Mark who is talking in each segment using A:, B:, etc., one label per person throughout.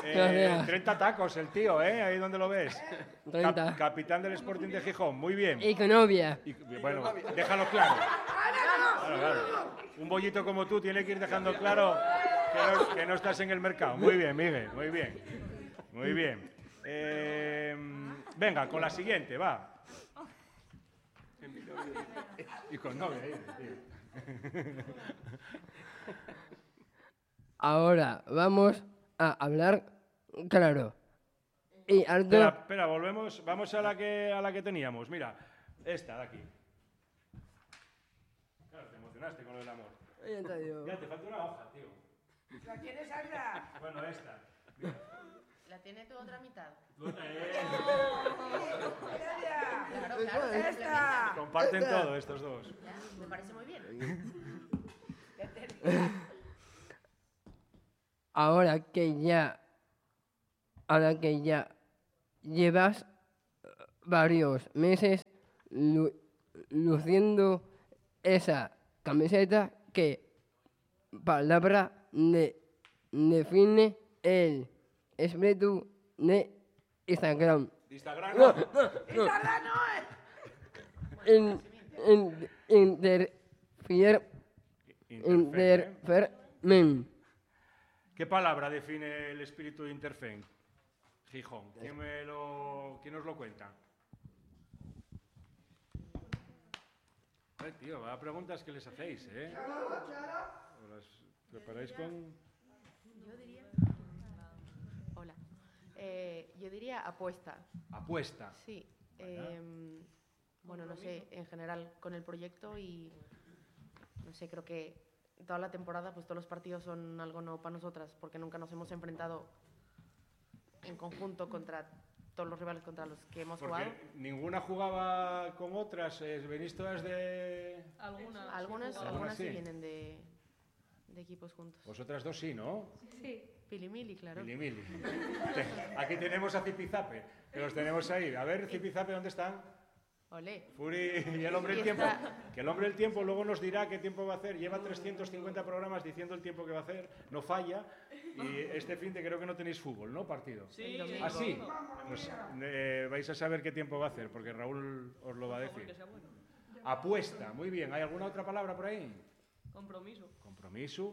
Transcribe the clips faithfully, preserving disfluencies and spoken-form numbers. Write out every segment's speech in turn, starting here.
A: Eh, treinta tacos el tío, ¿eh? Ahí donde lo ves.
B: treinta.
A: Cap capitán del Sporting de Gijón, muy bien.
B: Y con novia.
A: Y, bueno, déjalo claro. Claro, claro. Un bollito como tú tiene que ir dejando claro que no, que no estás en el mercado. Muy bien, Miguel, muy bien. Muy bien. Eh, venga, con la siguiente, va. Y con novia, tío.
B: Ahora vamos a hablar claro. Y alto...
A: Espera, espera, volvemos. Vamos a la que a la que teníamos. Mira, esta de aquí. Claro, te emocionaste con lo del amor. Ya, te falta una hoja, tío.
C: ¿La tienes, Sandra?
A: Bueno, esta. Mira.
D: ¿La tiene tu otra mitad?
A: Tú otra, eh.
D: Claro, claro.
C: ¡Esta!
A: Comparten todo estos dos.
D: Ya, me parece muy bien.
B: Ahora que ya... Ahora que ya llevas varios meses lu luciendo esa camiseta, ¿qué palabra de define el espíritu de Instagram?
A: Instagram no.
C: ¡Instagram no es!
B: In, in, interfier, interfermen.
A: ¿Qué palabra define el espíritu de Interfen? Gijón. ¿Quién, me lo, ¿Quién nos lo cuenta? Eh, tío, vaya preguntas que les hacéis, ¿eh? ¿Os preparáis con...?
D: Yo diría... Hola. Eh, yo diría apuesta.
A: Apuesta.
D: Sí. Eh, bueno, no sé, en general con el proyecto y... No sé, creo que toda la temporada, pues todos los partidos son algo nuevo para nosotras, porque nunca nos hemos enfrentado en conjunto contra todos los rivales contra los que hemos
A: Porque
D: jugado.
A: ninguna jugaba con otras. Eh, ¿Venís todas de...?
D: Algunas, algunas,
A: sí,
D: algunas sí
A: sí
D: vienen de, de equipos juntos.
A: Vosotras dos sí, ¿no?
D: Sí. Pilimili, claro.
A: Pilimili. Aquí tenemos a Zipizape, que los tenemos ahí. A ver, Zipizape, ¿dónde están?
D: Olé.
A: Furi y el hombre del tiempo. Que el hombre del tiempo luego nos dirá qué tiempo va a hacer. Lleva trescientos cincuenta programas diciendo el tiempo que va a hacer, no falla. Y este fin de creo que no tenéis fútbol, ¿no? Partido.
D: Sí.
A: ¿Ah, sí? Pues eh, vais a saber qué tiempo va a hacer, porque Raúl os lo va a decir. Apuesta, muy bien. ¿Hay alguna otra palabra por ahí?
E: Compromiso.
A: Compromiso.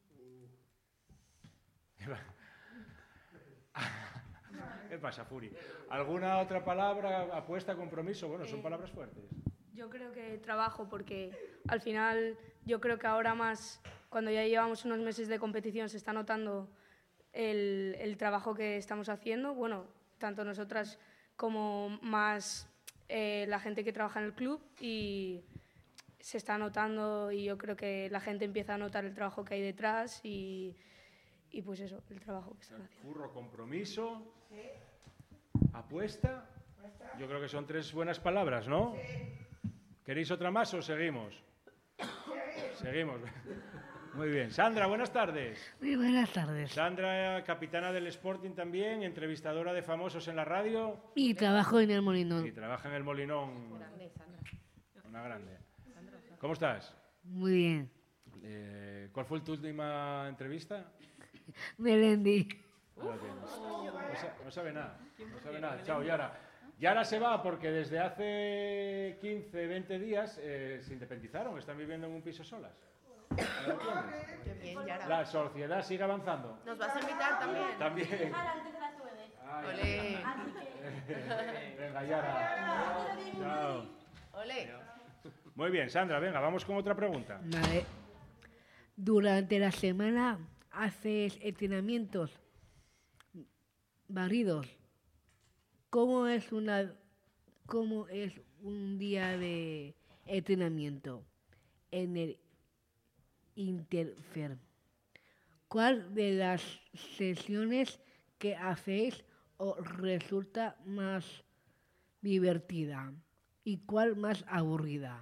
A: ¿Qué pasa, Furi? ¿Alguna otra palabra? Apuesta, compromiso. Bueno, son palabras fuertes.
F: Yo creo que trabajo, porque al final yo creo que ahora más, cuando ya llevamos unos meses de competición, se está notando el, el trabajo que estamos haciendo. Bueno, tanto nosotras como más eh, la gente que trabaja en el club, y se está notando, y yo creo que la gente empieza a notar el trabajo que hay detrás y, y pues eso, el trabajo que están haciendo.
A: Curro, compromiso, apuesta. Yo creo que son tres buenas palabras, ¿no? ¿Queréis otra más o seguimos? Seguimos. Muy bien. Sandra, buenas tardes.
G: Muy buenas tardes.
A: Sandra, capitana del Sporting también, entrevistadora de famosos en la radio.
G: Y trabajo en el Molinón.
A: Y trabaja en el Molinón.
D: Grande, Sandra.
A: Una grande. ¿Cómo estás?
G: Muy bien.
A: Eh, ¿Cuál fue tu última entrevista?
G: Melendi.
A: No, la tienes. No, sa- no sabe nada. No sabe nada. Chao, Yara. Yara se va porque desde hace quince, veinte días eh, se independizaron. Están viviendo en un piso solas. ¿No lo entiendes?
D: Qué bien, Yara.
A: La sociedad sigue avanzando.
D: ¿Nos vas a invitar también?
A: También. Ay.
D: Olé.
A: Venga, Yara. Chao.
D: Olé.
A: Muy bien, Sandra, venga, vamos con otra pregunta.
G: Vale. Durante la semana haces entrenamientos barridos. ¿Cómo es una, cómo es un día de entrenamiento en el Interfer? ¿Cuál de las sesiones que hacéis os resulta más divertida y cuál más aburrida?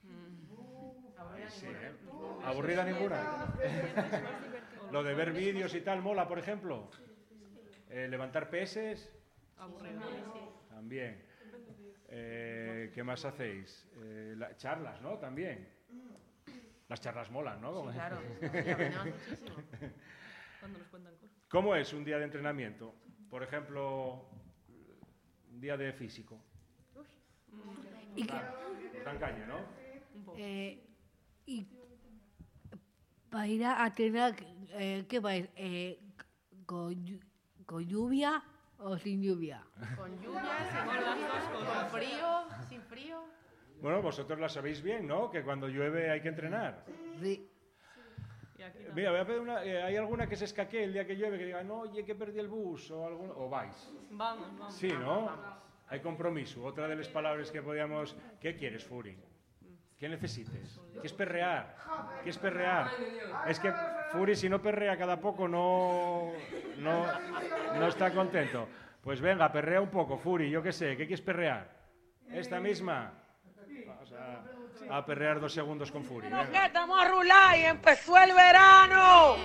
A: Sí, ¿eh? ¿Aburrida ninguna? Lo de ver vídeos y tal mola, por ejemplo. Eh, levantar peses. También. Eh, ¿Qué más hacéis? Eh, la- charlas, ¿no? También. Las charlas molan, ¿no?
D: Sí, claro. Sí, aprendemos muchísimo.
A: ¿Cómo es un día de entrenamiento? Por ejemplo, un día de físico.
G: Y que,
A: Nos dan caña, ¿no?
G: eh, y para ir a entrenar, eh, ¿qué vais? Eh, con, llu- ¿Con lluvia o sin lluvia?
D: Con lluvia, sin con frío, sin frío.
A: Bueno, vosotros la sabéis bien, ¿no? Que cuando llueve hay que entrenar.
G: Sí.
A: Mira, voy a pedir una, eh, ¿hay alguna que se escaquee el día que llueve que diga, no, oye, que perdí el bus? O, algún, o vais.
E: Vamos, vamos.
A: Sí, ¿no? Hay compromiso. Otra de las palabras que podíamos... ¿Qué quieres, Furi? ¿Qué necesites? ¿Qué es perrear? ¿Qué es perrear? Es que Furi, si no perrea cada poco, no, no, no está contento. Pues venga, perrea un poco, Furi, yo qué sé. ¿Qué quieres perrear? ¿Esta misma? Vamos a, a perrear dos segundos con Furi.
C: Que estamos a rular y empezó el verano.